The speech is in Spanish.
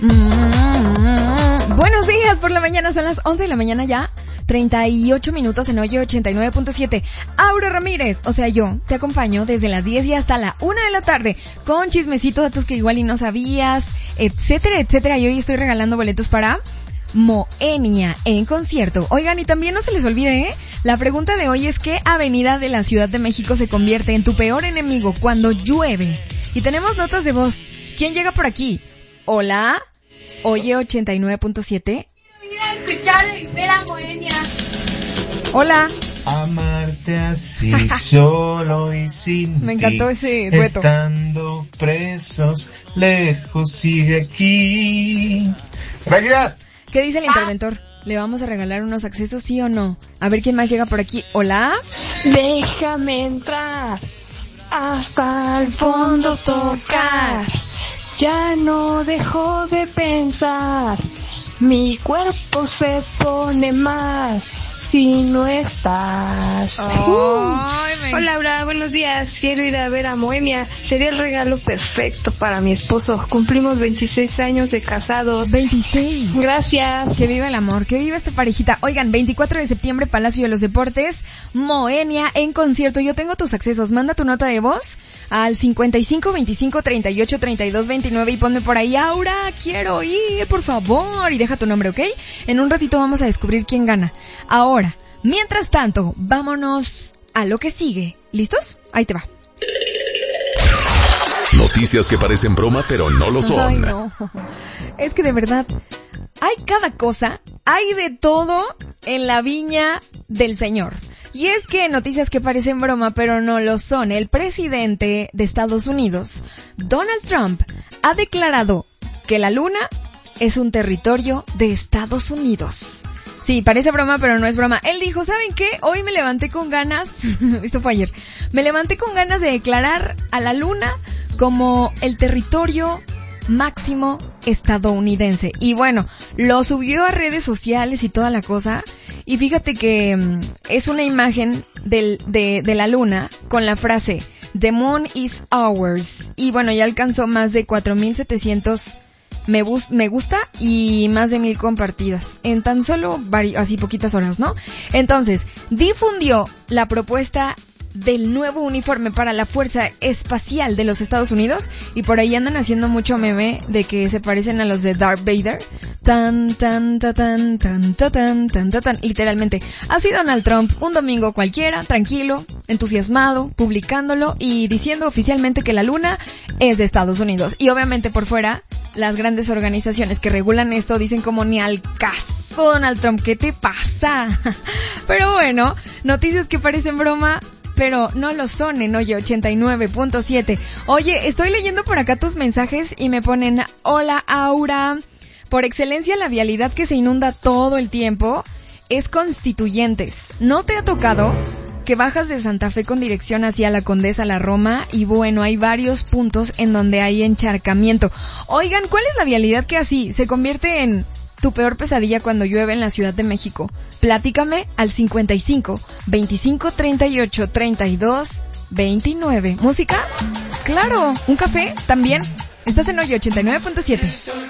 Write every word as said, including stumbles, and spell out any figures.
Mm-hmm. Buenos días por la mañana, son las once de la mañana ya, treinta y ocho minutos en Oye ochenta y nueve punto siete. Aura Ramírez, o sea yo, te acompaño desde las diez y hasta la una de la tarde con chismecitos, datos que igual y no sabías, etcétera, etcétera. Y hoy estoy regalando boletos para Moenia en concierto. Oigan, y también no se les olvide, ¿eh? La pregunta de hoy es: ¿qué avenida de la Ciudad de México se convierte en tu peor enemigo cuando llueve? Y tenemos notas de voz. ¿Quién llega por aquí? Hola, Oye ochenta y nueve punto siete. Voy a escuchar y ver a Moenia. Hola. Amarte así, solo y sin Me encantó ti, ese dueto. estando presos, lejos y de aquí. Gracias. ¿Qué dice el interventor? ¿Le vamos a regalar unos accesos, sí o no? A ver quién más llega por aquí. Hola. Déjame entrar hasta el fondo tocar. Ya no dejo de pensar. Mi cuerpo se pone mal si no estás. Ay, me... Hola, Laura, buenos días. Quiero ir a ver a Moenia. Sería el regalo perfecto para mi esposo. Cumplimos veintiséis años de casados. veintiséis. Gracias. Que viva el amor, que viva esta parejita. Oigan, veinticuatro de septiembre, Palacio de los Deportes, Moenia en concierto. Yo tengo tus accesos. Manda tu nota de voz al cincuenta y cinco, veinticinco, treinta y ocho, treinta y dos, veintinueve y ponme por ahí: Aura, quiero ir, por favor. Y deja tu nombre, ¿ok? En un ratito vamos a descubrir quién gana. Ahora, mientras tanto, vámonos a lo que sigue. ¿Listos? Ahí te va. Noticias que parecen broma, pero no lo son. Ay, no. Es que de verdad, hay cada cosa, hay de todo en la viña del Señor. Y es que noticias que parecen broma, pero no lo son. El presidente de Estados Unidos, Donald Trump, ha declarado que la Luna es un territorio de Estados Unidos. Sí, parece broma, pero no es broma. Él dijo, ¿saben qué? Hoy me levanté con ganas, esto fue ayer, me levanté con ganas de declarar a la Luna como el territorio máximo estadounidense. Y bueno, lo subió a redes sociales y toda la cosa. Y fíjate que um, es una imagen del, de, de la Luna con la frase The moon is ours. Y bueno, ya alcanzó más de cuatro mil setecientos Me, bus- me gusta y más de mil compartidas en tan solo vari- así poquitas horas, ¿no? Entonces, difundió la propuesta del nuevo uniforme para la Fuerza Espacial de los Estados Unidos y por ahí andan haciendo mucho meme de que se parecen a los de Darth Vader. Tan, tan, tan, tan, tan, tan, tan, tan, tan, literalmente. Así Donald Trump, un domingo cualquiera, tranquilo, entusiasmado, publicándolo y diciendo oficialmente que la Luna es de Estados Unidos. Y obviamente por fuera, las grandes organizaciones que regulan esto dicen como ni al caso, Donald Trump, ¿qué te pasa? Pero bueno, noticias que parecen broma, pero no lo son en Oye ochenta y nueve punto siete. Oye, estoy leyendo por acá tus mensajes y me ponen: hola Aura, por excelencia la vialidad que se inunda todo el tiempo es Constituyentes. ¿No te ha tocado que bajas de Santa Fe con dirección hacia la Condesa, la Roma? Y bueno, hay varios puntos en donde hay encharcamiento. Oigan, ¿cuál es la vialidad que así se convierte en tu peor pesadilla cuando llueve en la Ciudad de México? Platícame al cincuenta y cinco, veinticinco, treinta y ocho, treinta y dos, veintinueve. ¿Música? Claro. ¿Un café? También. Estás en Oye ochenta y nueve punto siete.